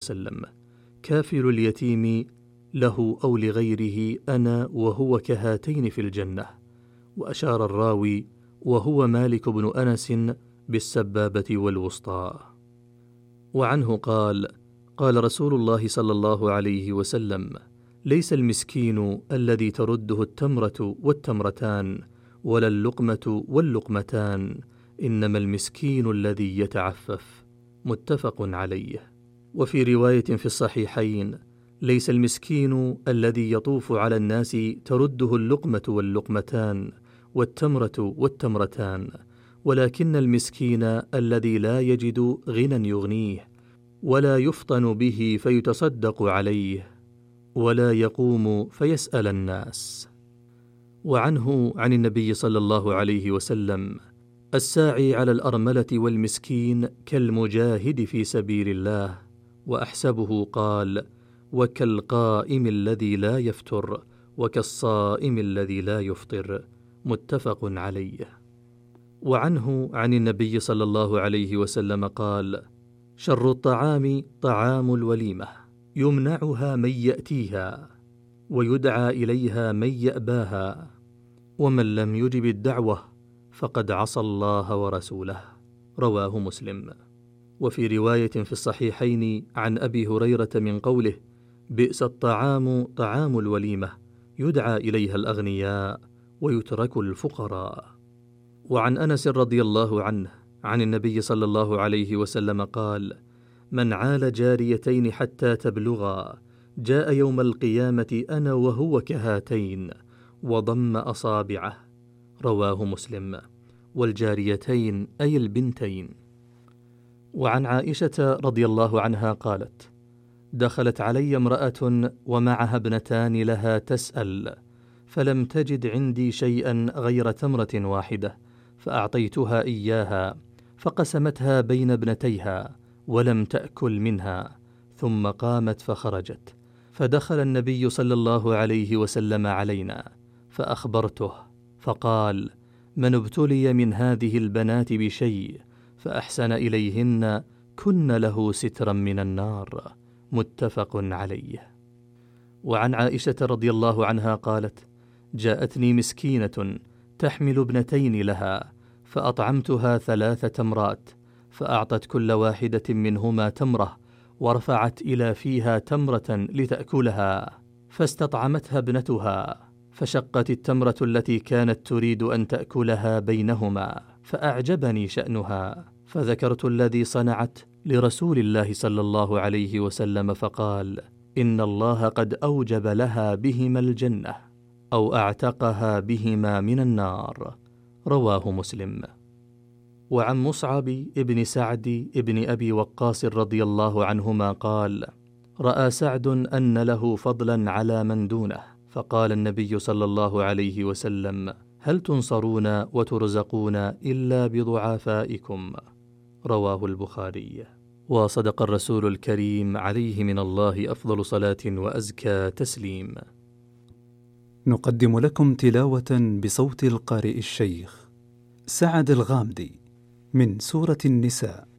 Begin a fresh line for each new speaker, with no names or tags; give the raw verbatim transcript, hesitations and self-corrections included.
وسلم: كافل اليتيم له أو لغيره أنا وهو كهاتين في الجنة. وأشار الراوي وهو مالك بن أنس بالسبابة والوسطى. وعنه قال: قال رسول الله صلى الله عليه وسلم: ليس المسكين الذي ترده التمرة والتمرتان ولا اللقمة واللقمتان، إنما المسكين الذي يتعفف. متفق عليه. وفي رواية في الصحيحين: ليس المسكين الذي يطوف على الناس ترده اللقمة واللقمتان والتمرة والتمرتان، ولكن المسكين الذي لا يجد غنى يغنيه ولا يفطن به فيتصدق عليه ولا يقوم فيسأل الناس. وعنه عن النبي صلى الله عليه وسلم: الساعي على الأرملة والمسكين كالمجاهد في سبيل الله. وأحسبه قال: وكالقائم الذي لا يفتر وكالصائم الذي لا يفطر. متفق عليه. وعنه عن النبي صلى الله عليه وسلم قال: شر الطعام طعام الوليمة، يمنعها من يأتيها ويدعى إليها من يأباها، ومن لم يجب الدعوة فقد عصى الله ورسوله. رواه مسلم. وفي رواية في الصحيحين عن أبي هريرة من قوله: بئس الطعام طعام الوليمة، يدعى إليها الأغنياء ويترك الفقراء. وعن أنس رضي الله عنه عن النبي صلى الله عليه وسلم قال: من عال جاريتين حتى تبلغا جاء يوم القيامة أنا وهو كهاتين، وضم أصابعه. رواه مسلم. والجاريتين أي البنتين. وعن عائشة رضي الله عنها قالت: دخلت علي امرأة ومعها ابنتان لها تسأل، فلم تجد عندي شيئا غير تمرة واحدة، فأعطيتها إياها فقسمتها بين ابنتيها ولم تأكل منها، ثم قامت فخرجت. فدخل النبي صلى الله عليه وسلم علينا فأخبرته، فقال: من ابتلي من هذه البنات بشيء فأحسن إليهن كن له سترا من النار. متفق عليه. وعن عائشة رضي الله عنها قالت: جاءتني مسكينة تحمل ابنتين لها، فأطعمتها ثلاث تمرات، فأعطت كل واحدة منهما تمرة، ورفعت إلى فيها تمرة لتأكلها، فاستطعمتها ابنتها، فشقت التمرة التي كانت تريد أن تأكلها بينهما، فأعجبني شأنها، فذكرت الذي صنعت لرسول الله صلى الله عليه وسلم، فقال: إن الله قد أوجب لها بهما الجنة أو أعتقها بهما من النار. رواه مسلم. وعن مصعب ابن سعد ابن أبي وقاص رضي الله عنهما قال: رأى سعد أن له فضلا على من دونه، فقال النبي صلى الله عليه وسلم: هل تنصرون وترزقون إلا بضعفائكم؟ رواه البخاري. وصدق الرسول الكريم عليه من الله أفضل صلاة وأزكى تسليم.
نقدم لكم تلاوة بصوت القارئ الشيخ سعد الغامدي من سورة النساء.